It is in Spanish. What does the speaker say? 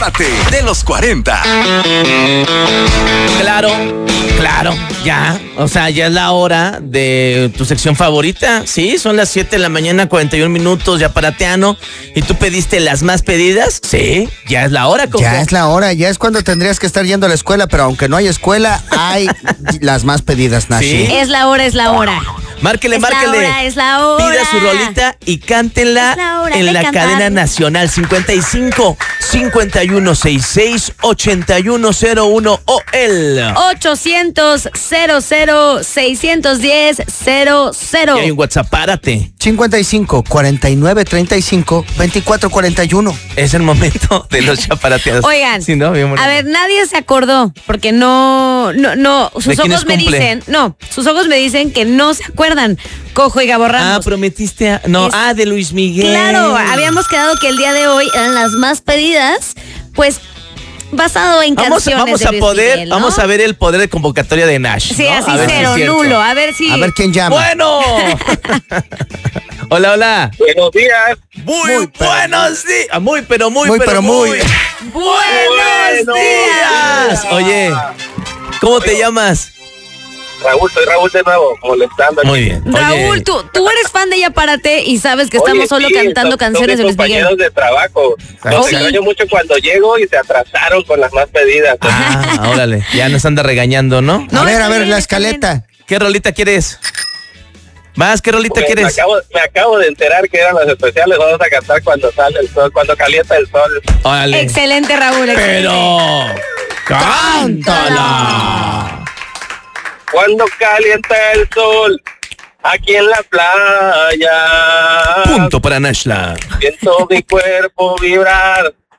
De los 40. Claro, ya. O sea, ya es la hora de tu sección favorita. Sí, son las 7 de la mañana, 41 minutos, ya parateano. ¿Y tú pediste las más pedidas? Sí, ya es la hora, Coco. Ya es la hora, ya es cuando tendrías que estar yendo a la escuela, pero aunque no hay escuela, hay las más pedidas, Nashi. Sí. Es la hora. Márquele. Es la hora. Pida su rolita y cántenla en la cadena nacional 55 51 66 8101 o el 800 00 610 00. Y hay un WhatsApp, párate. 55 49 35 24 41. Es el momento de los chaparateados. Oigan, Sí, ¿no? Bien bonito. a ver, nadie se acordó, porque no, sus quiénes ojos me cumple? dicen que no se acuerdan, Cojo y Gabo Ramos. Prometiste Es- de Luis Miguel. Claro, habíamos quedado que el día de hoy eran las más pedidas, pues basado en canciones Vamos de a Luis poder, Miguel, ¿no? vamos a ver el poder de convocatoria de Nash. Sí, ¿no? así A ver si es cero, cierto. nulo, a ver si... A ver quién llama. Bueno. Hola. Buenos días. Muy buenos días. Muy buenos Bueno. días. Oye, ¿cómo te llamas? Raúl, soy Raúl de nuevo, molestando. Muy bien. Raúl, Oye, tú eres fan de Ya Párate y sabes que estamos solo cantando canciones de Luis Miguel. Son mis compañeros de trabajo. Los Sí. extraño mucho cuando llego y se atrasaron con las más pedidas. órale, ya nos anda regañando, ¿no? No, a está ver, bien, la está bien. escaleta. ¿Qué rolita quieres? ¿Qué rolita Pues, quieres? me acabo de enterar que eran las especiales. Vamos a cantar cuando sale el sol, cuando calienta el sol. Órale. Excelente, Raúl. Pero cántala. Cuando calienta el sol, aquí en la playa. Punto para Nashla. Siento mi cuerpo vibrar